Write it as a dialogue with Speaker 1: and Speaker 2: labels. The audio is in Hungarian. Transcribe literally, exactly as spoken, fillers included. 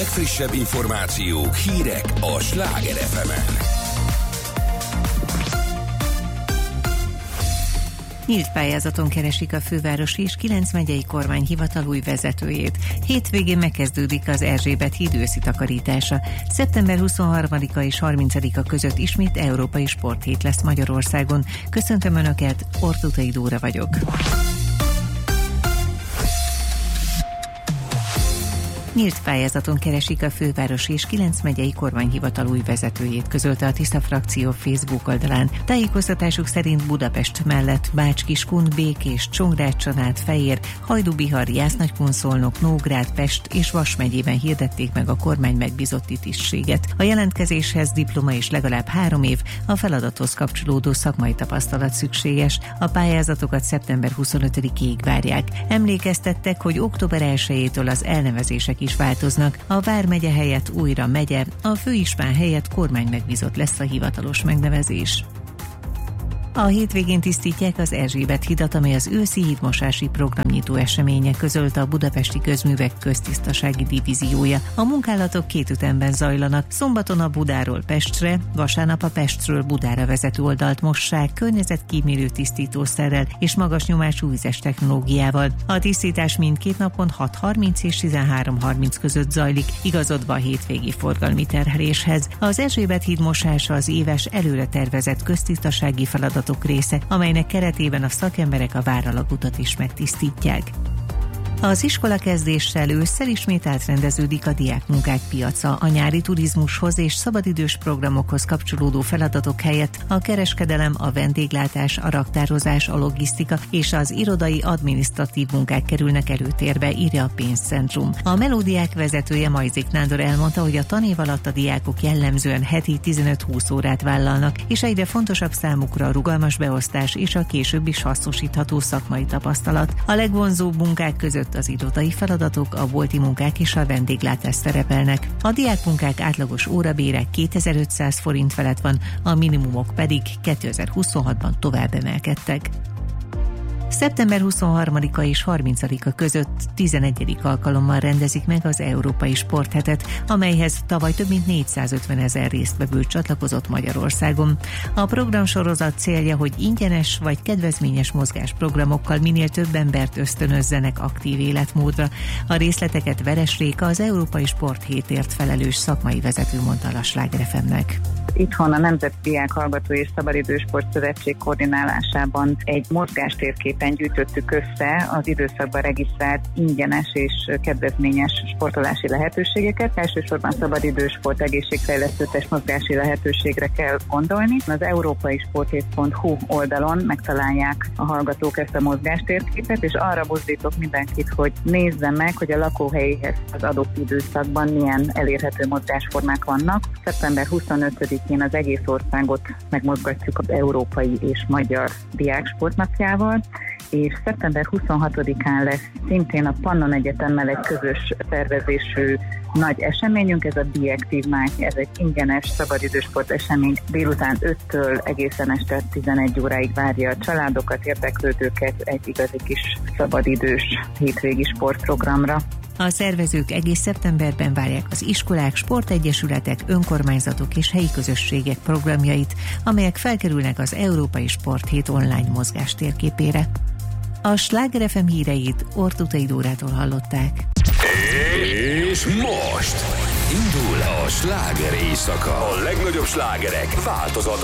Speaker 1: legfrissebb információk, hírek a Sláger ef emen.
Speaker 2: Nyílt pályázaton keresik a fővárosi és kilenc megyei kormányhivatal új vezetőjét. Hétvégén megkezdődik az Erzsébet híd őszi takarítása. szeptember huszonharmadika és harmincadika között ismét európai sporthét lesz Magyarországon. Köszöntöm Önöket, Ortutai Dóra vagyok. Nyílt pályázaton keresik a fővárosi és kilenc megyei kormányhivatal új vezetőjét, közölte a Tisza frakció Facebook oldalán. Tájékoztatásuk szerint Budapest mellett Bács-Kiskun, Békés, Csongrád-Csanád, Fejér, Hajdú-Bihar, Jász-Nagykunszolnok, Nógrád, Pest és Vas megyében hirdették meg a kormány megbízotti tisztséget. A jelentkezéshez diploma és legalább három év, a feladathoz kapcsolódó szakmai tapasztalat szükséges. A pályázatokat szeptember huszonötödikéig várják. Emlékeztettek, hogy október elsejétől az elnevezések is változnak. A vármegye helyett újra megye, a főispán helyett kormány megbízott lesz a hivatalos megnevezés. A hétvégén tisztítják az Erzsébet hidat, amely az őszi hídmosási programnyitó eseménye, közölte a Budapesti Közművek köztisztasági divíziója. A munkálatok két ütemben zajlanak. Szombaton a Budáról Pestre, vasárnap a Pestről Budára vezető oldalt mossák környezetkímélő tisztítószerrel és magas nyomású vizes technológiával. A tisztítás mindkét napon hat harminc és tizenhárom harminc között zajlik, igazodva a hétvégi forgalmi terheléshez. Az Erzsébet híd mosása az éves előre tervezett köztisztasági feladat része, amelynek keretében a szakemberek a váralagutat is megtisztítják. Az iskolakezdéssel ősszel ismét átrendeződik a diákmunkák piaca. A nyári turizmushoz és szabadidős programokhoz kapcsolódó feladatok helyett a kereskedelem, a vendéglátás, a raktározás, a logisztika és az irodai adminisztratív munkák kerülnek előtérbe, írja a Pénzcentrum. A Melódiák vezetője, Majzik Nándor elmondta, hogy a tanév alatt a diákok jellemzően heti tizenöt-húsz órát vállalnak, és egyre fontosabb számukra a rugalmas beosztás és a később is hasznosítható szakmai tapasztalat. A legvonzóbb munkák között az irodai feladatok, a bolti munkák és a vendéglátás szerepelnek. A diákmunkák átlagos órabére kétezer-ötszáz forint felett van, a minimumok pedig kétezer-huszonhatban tovább emelkedtek. szeptember huszonharmadika és harmincadika között tizenegyedik alkalommal rendezik meg az Európai Sporthetet, amelyhez tavaly több mint négyszázötven ezer résztvevő csatlakozott Magyarországon. A programsorozat célja, hogy ingyenes vagy kedvezményes mozgásprogramokkal minél több embert ösztönözzenek aktív életmódra. A részleteket Veres Réka, az Európai Sporthétért felelős szakmai vezető mondta a Sláger ef emnek.
Speaker 3: Itthon a Nemzeti Diák Hallgató és Szabadidősport Szövetség koordinálásában egy mozgástérképen gyűjtöttük össze az időszakban regisztrált ingyenes és kedvezményes sportolási lehetőségeket. Elsősorban szabadidősport, egészségfejlesztő testmozgási lehetőségre kell gondolni. Az európai sporthét pont hu oldalon megtalálják a hallgatók ezt a mozgástérképet, és arra buzdítok mindenkit, hogy nézze meg, hogy a lakóhelyéhez az adott időszakban milyen elérhető mozgásformák vannak. szeptember huszonötödikén az egész országot megmozgatjuk az európai és magyar diáksportnapjával, és szeptember huszonhatodikán lesz szintén a Pannon Egyetemmel egy közös szervezésű nagy eseményünk, ez a Be Active Máj, ez egy ingyenes szabadidősport esemény, délután öttől egészen este tizenegy óráig várja a családokat, érdeklődőket egy igazi kis szabadidős hétvégi sportprogramra.
Speaker 2: A szervezők egész szeptemberben várják az iskolák, sportegyesületek, önkormányzatok és helyi közösségek programjait, amelyek felkerülnek az Európai Sporthét online mozgás térképére. A Sláger ef em híreit Ortutai Dórától hallották.
Speaker 1: És most indul a sláger éjszaka. A legnagyobb slágerek változatlan